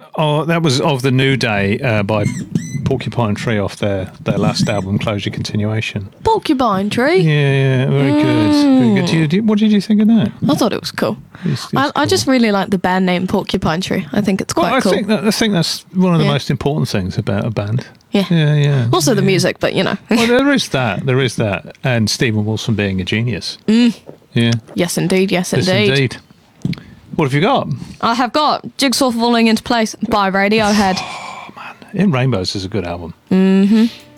Oh, that was Of the New Day by Porcupine Tree off their last album, Closure Continuation. Porcupine Tree. Yeah, very good. Very good. What did you think of that? I thought it was cool. It's I cool. just really like the band name Porcupine Tree. I think it's quite cool. I think that's one of the Yeah. most important things about a band. Yeah. Yeah. Also the music, but you know. Well, there is that. And Stephen Wilson being a genius. Yeah. Yes, indeed. Yes, Yes, indeed. indeed. What have you got? I have got Jigsaw Falling Into Place by Radiohead. In Rainbows is a good album. Mm-hmm.